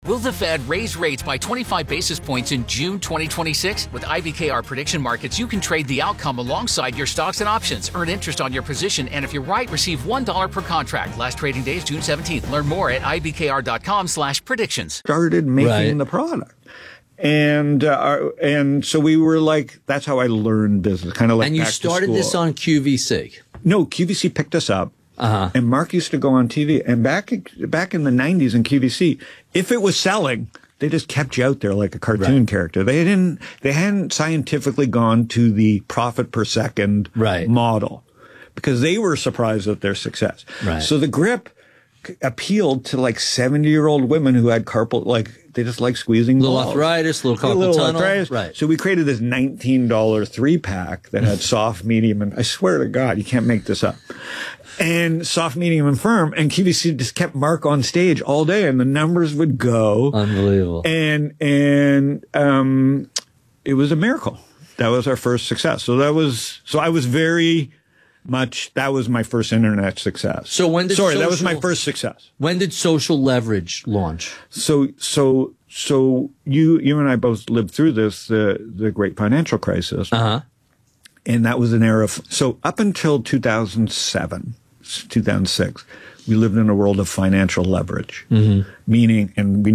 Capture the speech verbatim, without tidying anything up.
Will the Fed raise rates by twenty-five basis points in June twenty twenty-six? With I B K R Prediction Markets, you can trade the outcome alongside your stocks and options, earn interest on your position, and if you're right, receive one dollar per contract. Last trading day is June seventeenth. Learn more at ibkr.com slash predictions. Started making Right. the product. And uh, and so we were like, that's how I learned business, kind of like And you back to started school. this on Q V C. No, Q V C picked us up. Uh-huh. And Mark used to go on T V. And back back in the nineties in Q V C, if it was selling, they just kept you out there like a cartoon Right. character. They didn't. They hadn't scientifically gone to the profit per second Right. model because they were surprised at their success. Right. So the grip c- appealed to like seventy year old women who had carpal, like they just like squeezing Little balls. arthritis, little A carpal little tunnel. arthritis. Right. So we created this nineteen dollar three pack that had soft, medium, and I swear to God, you can't make this up. And soft, medium, and firm. And Q V C just kept Mark on stage all day, and the numbers would go. Unbelievable. And and um, it was a miracle. That was our first success. So that was so I was very much. That was my first internet success. So when did sorry, that was my social- first success. When did Social Leverage launch? So so so you you and I both lived through this the the great financial crisis. Uh-huh. And that was an era of, so up until two thousand seven, two thousand six, we lived in a world of financial leverage, mm-hmm. meaning, and we